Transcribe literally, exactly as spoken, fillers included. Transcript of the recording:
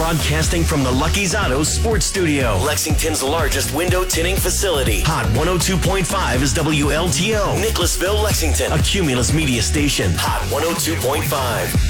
Broadcasting from the Lucky's Auto Sports Studio, Lexington's largest window tinting facility. Hot one oh two point five is W L T O. Nicholasville, Lexington, a Cumulus media station. Hot one oh two point five.